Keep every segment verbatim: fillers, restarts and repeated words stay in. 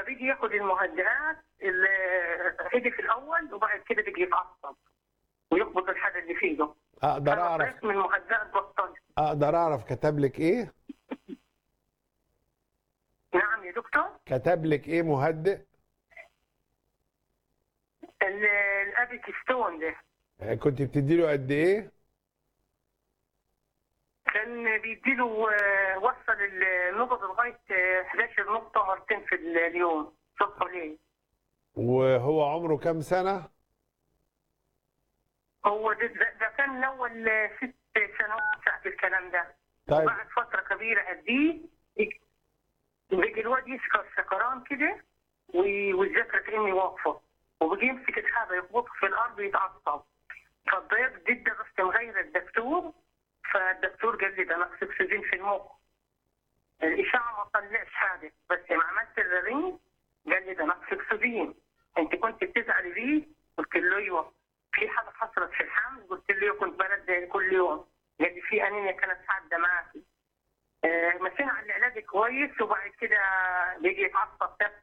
فبيجي ياخد المهدئات اللي هدي في الاول، وبعد كده بيجي يتعصب ويخبط الحاجه اللي في ايده. اقدر اعرف من المهدئات بطل. اقدر اعرف كتب لك ايه؟ نعم يا دكتور. كتب لك ايه مهدئ؟ ال- الابيكستون ده آه، كنت بتدي له قد ايه؟ كان بيديله آه، وصل النقط لغايه آه، احداشر نقطه مرتين في اليوم صبح وليل. وهو عمره كام سنة؟ هو ده, ده, ده كان من اول آه، ست سنوات ساعه الكلام ده. طيب. وبعد فتره كبيره قديه بيجي الواد يسكر سكران كده و- والذاكره كاني واقفه، وبيجي يمسك الحاجه يخبطها في الارض ويتعصب. فالضيق جدا رحت مغير الدكتور، فالدكتور قال لي ده نقص اكسجين في المخ. الاشعه ما طلعش حاجه، بس لما عملت الرنين قال لي ده نقص اكسجين. انت كنت بتزعلي ليه؟ قلت له ايوه. في حاجه حصلت في الحمل؟ قلت له كنت برد كل يوم. قال لي في انيميا كانت حاده معاكي. آه، مشينا على العلاج كويس، وبعد كده بيجي يتعصب ده.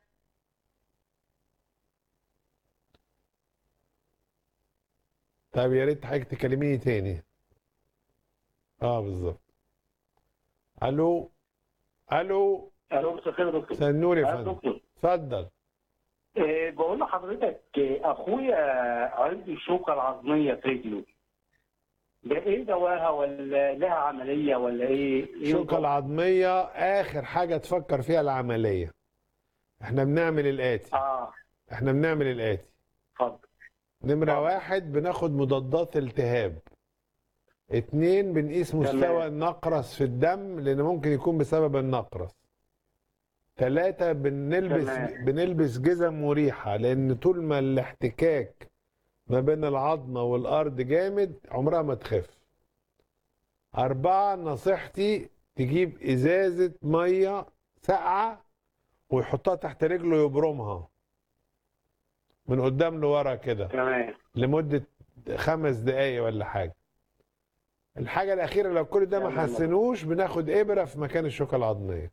طيب يا ريت حضرتك تكلميني تاني. اه بالظبط. الو الو. الو مساء الخير يا دكتور. سنور يا أهلا فندم. دكتور. اتفضل. إيه بقول لحضرتك إيه، اخويا عنده الشوكه العظميه في رجله. ده ايه دواها ولا لها عمليه ولا ايه؟ إيه الشوكة بالظبط؟ العظمية آخر حاجة تفكر فيها العملية. احنا بنعمل الآتي. اه احنا بنعمل الآتي. اتفضل. نمرة اتفضل. واحد بناخد مضادات التهاب. اتنين بنقيس مستوى تمام. النقرس في الدم لأن ممكن يكون بسبب النقرس. ثلاثة بنلبس تمام. بنلبس جزم مريحة لأن طول ما الاحتكاك ما بين العظمة والأرض جامد عمرها ما تخف. أربعة نصيحتي تجيب إزازة مية ساقعة ويحطها تحت رجله يبرمها من قدام لورا كده تمام. لمدة خمس دقايق ولا حاجة. الحاجة الأخيرة لو كل ده ما تمام. حسنوش بناخد إبرة في مكان الشوكة العظمية.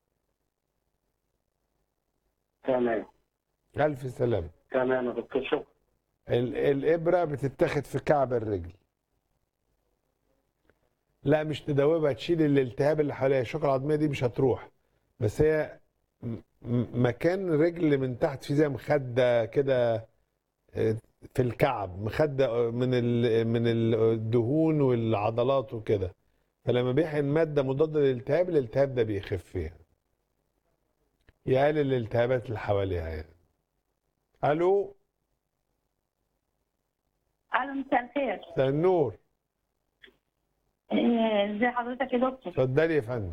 تمام. ألف سلامة. تمام يا دكتور شكرا. ال- الإبرة بتتاخد في كعب الرجل. لا مش تدوبها، تشيل الالتهاب اللي حواليها. الشوكة العظمية دي مش هتروح، بس هي م- م- مكان الرجل من تحت في زي مخدة كده آه، في الكعب، مخدة من ال- من الدهون والعضلات وكده. فلما بيحقن مادة مضادة للالتهاب الالتهاب ده بيخف فيها، يقلل الالتهابات اللي حواليها يعني. الو. الو مساء الخير. مساء النور. إيه، ازي حضرتك يا دكتور؟ اتفضلي يا فندم.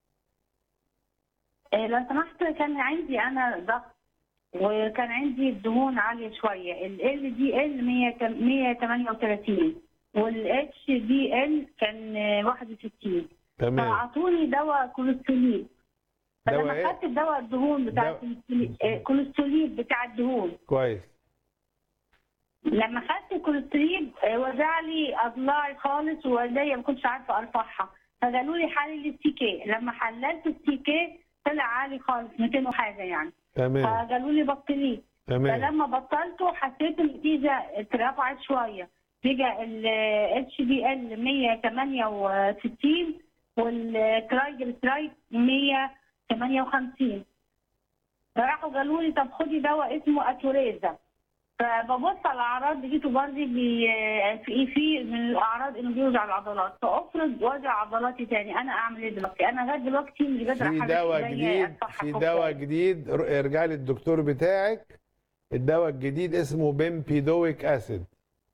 إيه، لو سمحت كان عندي انا ضغط، وكان عندي الدهون عاليه شويه. ال ال دي ال مية وتمانية وتلاتين والاتش دي ال كان آه، واحد وستين. تمام. فاعطوني دواء كوليسترول. دواء فلما ايه؟ خدت الدواء الدهون بتاع دواء- الكوليسترول آه، كوليسترول بتاع الدهون، كويس. لما خدت الكوليسترول آه، وجع لي اضلاعي خالص وايديا ما كنتش عارفه ارفعها. فقالوا لي حلل السي كي. لما حللت السي كي طلع عالي خالص مئتين وحاجه يعني. تمام. فقالوا لي بطليه. تمام. فلما بطلته حسيت النتيجه اترفعت شويه. بقى ال اتش دي ال مية وتمانية وستين والترايجلسرايد مية وتمانية وخمسين. فراحوا قالوا لي طب خدي دواء اسمه اتوريزا. فببص على الاعراض لقيته برضه بي- في في من الاعراض انه بيوجع العضلات. فافرض وجع عضلاتي تاني انا اعمل ايه دلوقتي؟ انا لغايه دلوقتي مش قادره في احرك دواء إيديا جديد أرفعها في فوق دواء تاني. جديد ر- ارجع للدكتور بتاعك. الدواء الجديد اسمه بيمبيدويك اسيد.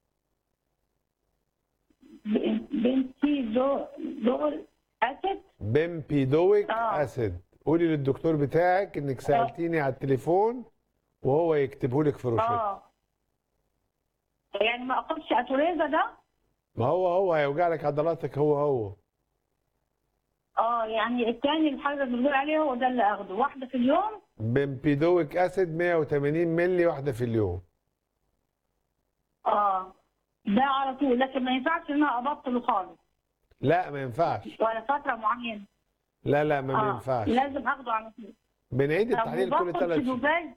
ب- بنتي دو دول اسد. بيمبيدويك آه. اسيد. قولي للدكتور بتاعك انك سالتيني على التليفون وهو يكتبه لك في روشته. اه يعني ما اخدش اتوريزا ده؟ ما هو هو هيوجع لك عضلاتك هو هو. اه يعني الثاني اللي حضرتك بتقول عليه هو ده اللي اخده واحده في اليوم؟ بيمبيدويك اسيد مية وتمانين مللي واحده في اليوم. اه ده على طول، لكن ما ينفعش ان انا ابطله خالص لا ما ينفعش. ولا فتره معينه؟ لا لا ما اه ينفعش. لازم اخده على طول. بنعيد طب التحليل كل وباخد ثلاث شهور. سلوبال